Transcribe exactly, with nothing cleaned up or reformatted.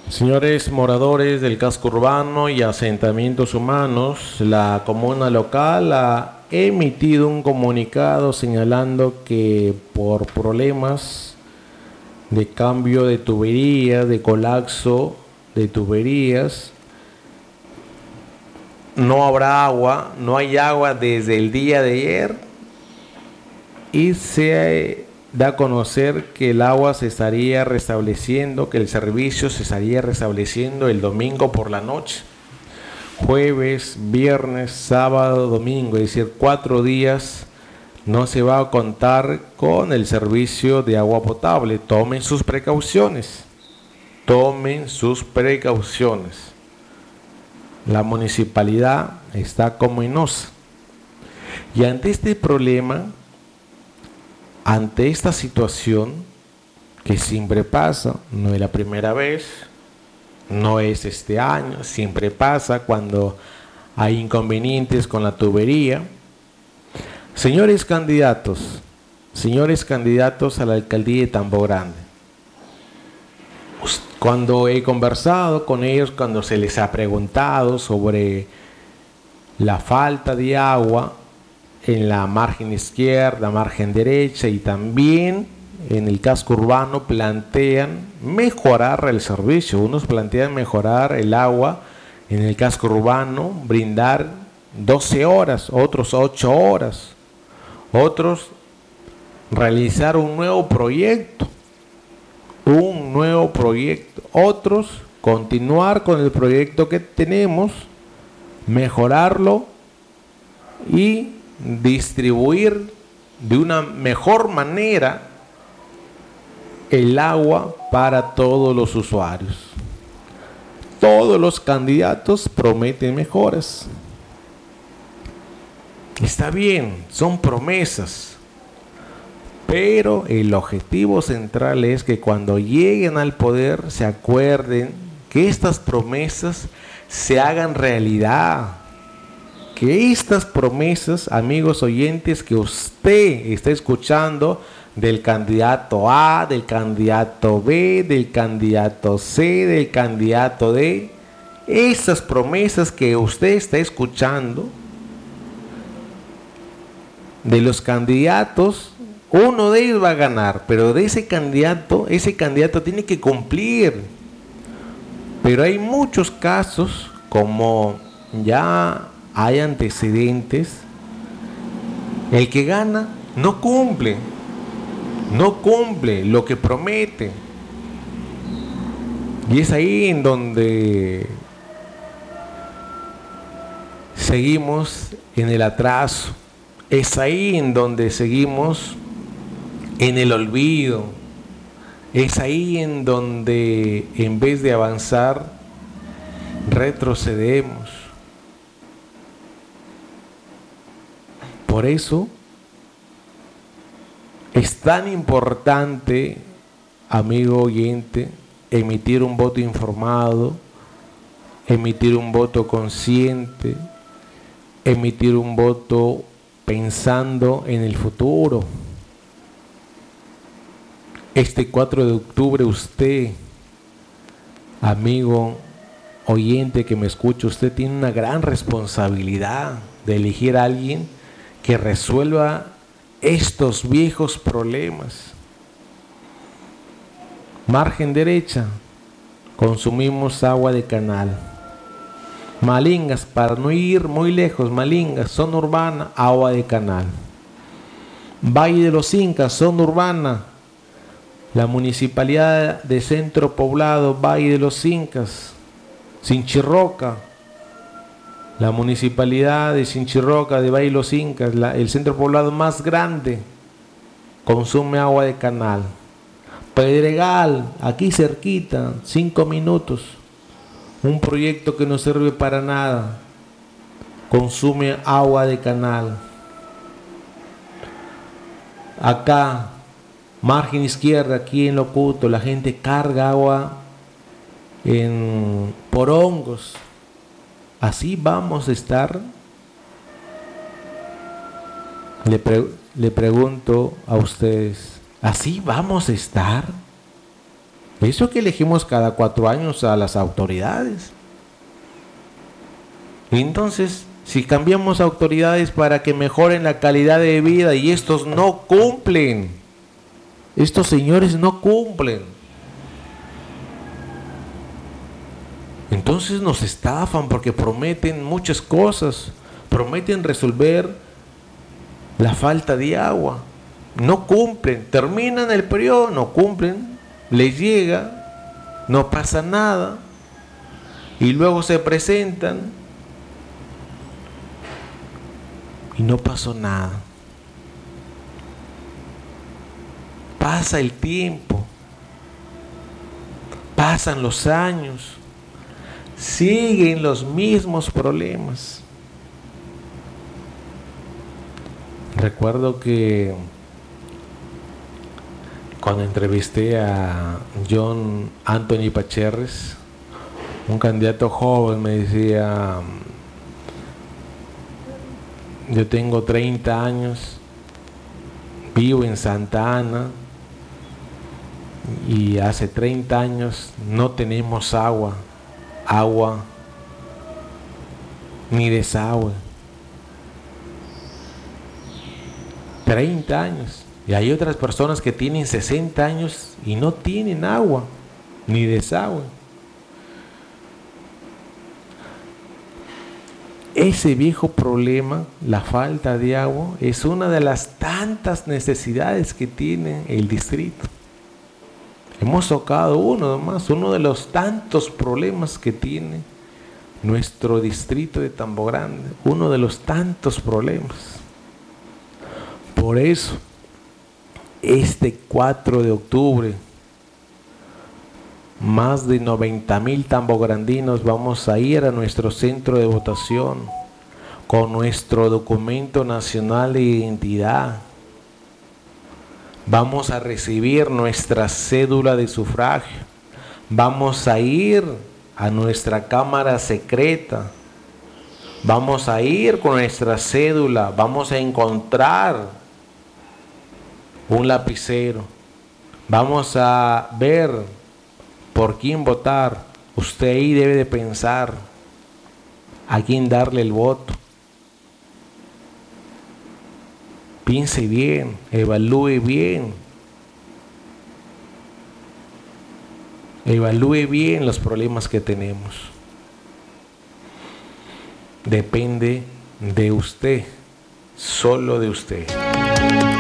Señores moradores del casco urbano y asentamientos humanos, la comuna local ha emitido un comunicado señalando que por problemas de cambio de tuberías, de colapso de tuberías, no habrá agua, no hay agua desde el día de ayer y se da a conocer que el agua se estaría restableciendo, que el servicio se estaría restableciendo el domingo por la noche. Jueves, viernes, sábado, domingo, es decir, cuatro días no se va a contar con el servicio de agua potable. Tomen sus precauciones, tomen sus precauciones. La municipalidad está como inosa. Y ante este problema, ante esta situación que siempre pasa, no es la primera vez, no es este año, siempre pasa cuando hay inconvenientes con la tubería. Señores candidatos, señores candidatos a la alcaldía de Tambo Grande, cuando he conversado con ellos, cuando se les ha preguntado sobre la falta de agua en la margen izquierda, margen derecha y también en el casco urbano, plantean mejorar el servicio. Unos plantean mejorar el agua en el casco urbano, brindar doce horas, otros ocho horas, otros realizar un nuevo proyecto, un nuevo proyecto, otros continuar con el proyecto que tenemos, mejorarlo y distribuir de una mejor manera el agua para todos los usuarios. Todos los candidatos prometen mejoras. Está bien, son promesas, pero el objetivo central es que cuando lleguen al poder se acuerden que estas promesas se hagan realidad. Que estas promesas, amigos oyentes, que usted está escuchando del candidato A, del candidato B, del candidato C, del candidato D, esas promesas que usted está escuchando de los candidatos, uno de ellos va a ganar, pero de ese candidato, ese candidato tiene que cumplir. Pero hay muchos casos, como ya hay antecedentes, el que gana no cumple, no cumple lo que promete. Y es ahí en donde seguimos en el atraso, es ahí en donde seguimos en el olvido, es ahí en donde en vez de avanzar retrocedemos. Por eso es tan importante, amigo oyente, emitir un voto informado, emitir un voto consciente, emitir un voto pensando en el futuro. Este cuatro de octubre usted, amigo oyente que me escucha, usted tiene una gran responsabilidad de elegir a alguien que resuelva estos viejos problemas. Margen derecha, consumimos agua de canal. Malingas, para no ir muy lejos, Malingas, zona urbana, agua de canal. Valle de los Incas, zona urbana, la municipalidad de Centro Poblado, Valle de los Incas. Sinchirroca, la municipalidad de Sinchirroca, de Valle de los Incas, la, el centro poblado más grande, consume agua de canal. Pedregal, aquí cerquita, cinco minutos, un proyecto que no sirve para nada, consume agua de canal. Acá, margen izquierda, aquí en Locuto, la gente carga agua en porongos. Así vamos a estar. Le, pre le pregunto a ustedes, ¿así vamos a estar? Eso que elegimos cada cuatro años a las autoridades. Entonces, si cambiamos autoridades para que mejoren la calidad de vida y estos no cumplen, estos señores no cumplen, entonces nos estafan porque prometen muchas cosas, prometen resolver la falta de agua, no cumplen, terminan el periodo, no cumplen, les llega, no pasa nada, y luego se presentan y no pasó nada. Pasa el tiempo, pasan los años, siguen los mismos problemas. Recuerdo que cuando entrevisté a John Anthony Pacherres, un candidato joven, me decía: yo tengo treinta años, vivo en Santa Ana y hace treinta años no tenemos agua, agua ni desagüe. treinta años. Y hay otras personas que tienen sesenta años y no tienen agua ni desagüe. Ese viejo problema, la falta de agua, es una de las tantas necesidades que tiene el distrito. Hemos tocado uno nomás, uno de los tantos problemas que tiene nuestro distrito de Tambo Grande, uno de los tantos problemas. Por eso, este cuatro de octubre, más de noventa mil tambograndinos vamos a ir a nuestro centro de votación con nuestro documento nacional de identidad. Vamos a recibir nuestra cédula de sufragio. Vamos a ir a nuestra cámara secreta. Vamos a ir con nuestra cédula. Vamos a encontrar un lapicero. Vamos a ver por quién votar. Usted ahí debe de pensar a quién darle el voto. Piense bien, evalúe bien. Evalúe bien los problemas que tenemos. Depende de usted, solo de usted.